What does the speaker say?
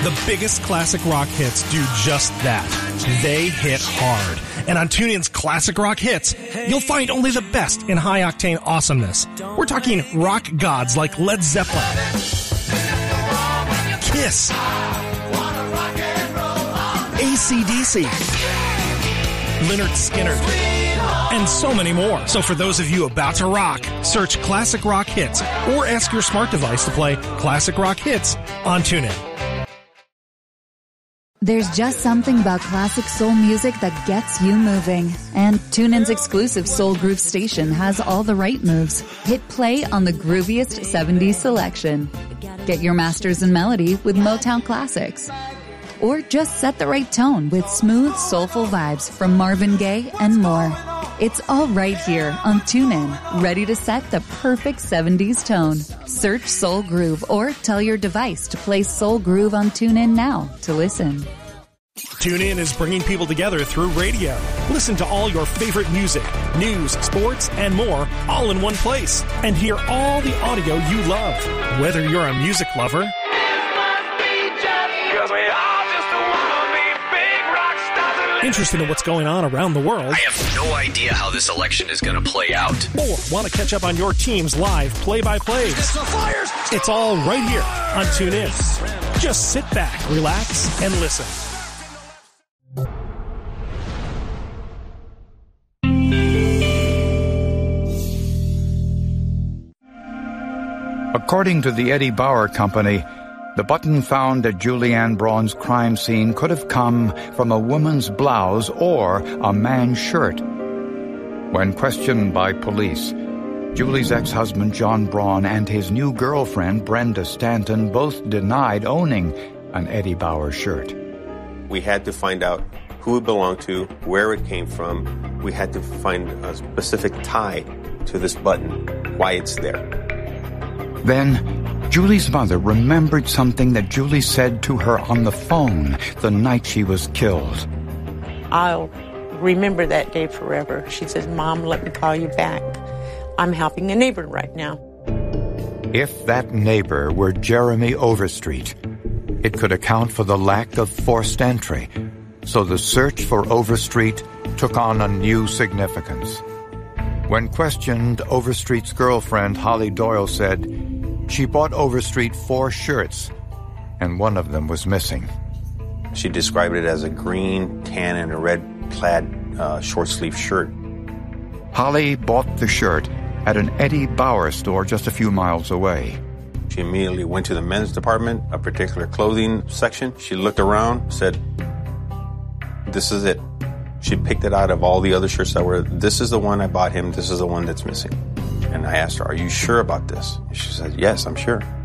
The biggest classic rock hits do just that. They hit hard. And on TuneIn's Classic Rock Hits, you'll find only the best in high-octane awesomeness. We're talking rock gods like Led Zeppelin, Kiss, AC/DC, Lynyrd Skynyrd, and so many more. So for those of you about to rock, search Classic Rock Hits or ask your smart device to play Classic Rock Hits on TuneIn. There's just something about classic soul music that gets you moving. And TuneIn's exclusive Soul Groove station has all the right moves. Hit play on the grooviest 70s selection. Get your masters in melody with Motown classics. Or just set the right tone with smooth, soulful vibes from Marvin Gaye and more. It's all right here on TuneIn, ready to set the perfect 70s tone. Search Soul Groove or tell your device to play Soul Groove on TuneIn now to listen. TuneIn is bringing people together through radio. Listen to all your favorite music, news, sports, and more all in one place. And hear all the audio you love. Whether you're a music lover, interested in what's going on around the world, I have no idea how this election is going to play out, or want to catch up on your team's live play-by-plays. It's all right here on TuneIn. Just sit back, relax, and listen. According to the Eddie Bauer Company, the button found at Julianne Braun's crime scene could have come from a woman's blouse or a man's shirt. When questioned by police, Julie's ex-husband John Braun and his new girlfriend Brenda Stanton both denied owning an Eddie Bauer shirt. We had to find out who it belonged to, where it came from. We had to find a specific tie to this button, why it's there. Then, Julie's mother remembered something that Julie said to her on the phone the night she was killed. I'll remember that day forever. She says, "Mom, let me call you back. I'm helping a neighbor right now." If that neighbor were Jeremy Overstreet, it could account for the lack of forced entry. So the search for Overstreet took on a new significance. When questioned, Overstreet's girlfriend, Holly Doyle, said she bought Overstreet 4 shirts, and one of them was missing. She described it as a green, tan, and a red-clad short-sleeve shirt. Holly bought the shirt at an Eddie Bauer store just a few miles away. She immediately went to the men's department, a particular clothing section. She looked around, said, "This is it." She picked it out of all the other shirts that were, "This is the one I bought him, this is the one that's missing." And I asked her, "Are you sure about this?" And she said, "Yes, I'm sure."